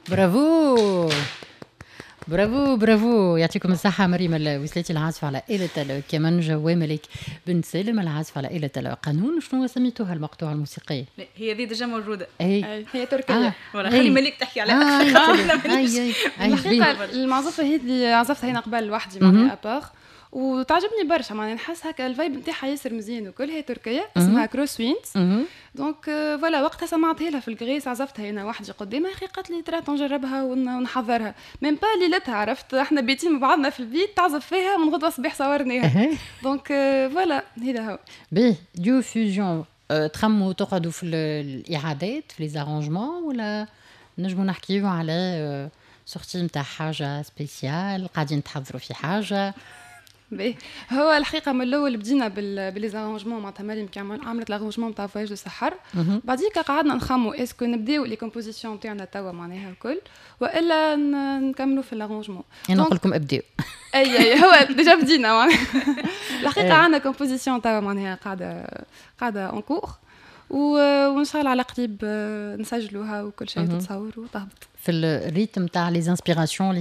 برافو برافو برافو، يعطيكم الصحة. مريم وصلتي العازف على آلة الكمانجة، وملك بن سالم العازف على آلة القانون. شنو سميتوها المقطوعة الموسيقية؟ هي دي ديجا موجودة، هي تركية. خلي ملك تحكي عليها أكثر. الحقيقة المعزوفة هذه عزفتها هنا قبل لوحدي معناها أباغ، وتعجبني برشا معناها، نحس هكا الفايب نتاعها ياسر مزيان وكل. هي تركية اسمها كروس وينز. دونك فوالا وقتها سمعتها لها في الكريس، عزفتها هنا وحدي قدامها. اخي قالت لي ترى نجربها ونحضرها ميم با ليلتها، عرفت احنا بيتين مع بعضنا في البيت، تعزف فيها من غدوه الصباح صورناها. دونك فوالا هذا هو بي ديو فيوجن. تخموا تقعدوا في الاعادات في لي زارونجمون، ولا نجموا نحكيو على سورتي نتاع حاجه سبيسيال قاعدين تحضروا في حاجه؟ باهي هو الحقيقه من الاول بدينا بالليزارونجمون معناتها مريم كي عملت لارونجمون تاع فواياج السحر. بعديك قعدنا نخمو اسكو نبداو لي كومبوزيسيون تاعنا توا معناها الكل، والا نكملوا في اللارونجمون. انا نقول لكم ابداو. اي هو ديجا بدينا معناها. الحقيقه عندنا كومبوزيسيون توا معناها قاعده اون كور، وان شاء الله على قريب نسجلوها وكل شيء تتصور وتهبط في الريتم تاع لي انسبيراسيون